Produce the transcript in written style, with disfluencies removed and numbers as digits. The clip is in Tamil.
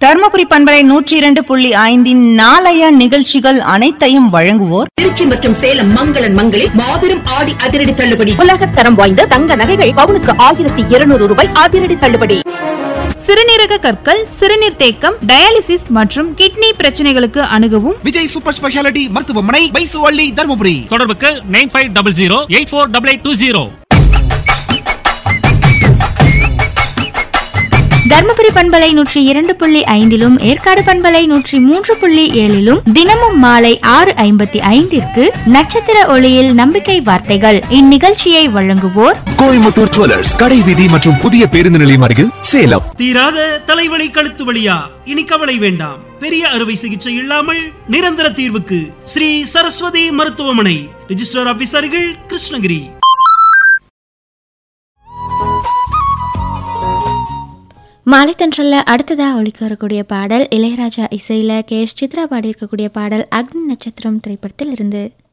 தர்மபுரி பண்பலை 102.5 நாளைய நிகழ்ச்சிகள் அனைத்தையும் வழங்குவோர் திருச்சி மற்றும் சேலம் மங்களன் மங்களில் மாபெரும் ஆடி அதிரடி தள்ளுபடி. உலகத் தரம் வாய்ந்த தங்க நகைகள் பவுனுக்கு 1200 ரூபாய் அதிரடி தள்ளுபடி. சிறுநீரக கற்கள், சிறுநீர் தேக்கம், டயாலிசிஸ் மற்றும் கிட்னி பிரச்சனைகளுக்கு அணுகவும் விஜய் சூப்பர் ஸ்பெஷாலிட்டி மருத்துவமனை, பைசுவள்ளி, தர்மபுரி. தொடர்புக்கு 9500848820. தர்மபுரி பண்பலை 102.5 ஏற்காடு பண்பலை 103.7 தினமும் மாலை 6:55 நட்சத்திர ஒளியில் நம்பிக்கை வார்த்தைகள். இந்நிகழ்ச்சியை வழங்குவோர் கோயம்புத்தூர் ஜுவல்லர்ஸ், கடை வீதி மற்றும் புதிய பேருந்து நிலையம் அருகில், சேலம். தீராத தலைவலி, கழுத்து வலியா? இனி கவலை வேண்டாம். பெரிய அறுவை சிகிச்சை இல்லாமல் நிரந்தர தீர்வுக்கு ஸ்ரீ சரஸ்வதி மருத்துவமனை, ரிஜிஸ்டர் ஆபீசர்கள், கிருஷ்ணகிரி. மாலை தன்றல்ல அடுத்ததா ஒழிக்க வரக்கூடிய பாடல் இளையராஜா இசையில KS சித்ரா பாடி இருக்கக்கூடிய பாடல் அக்னி நட்சத்திரம் திரைப்படத்தில் இருந்து.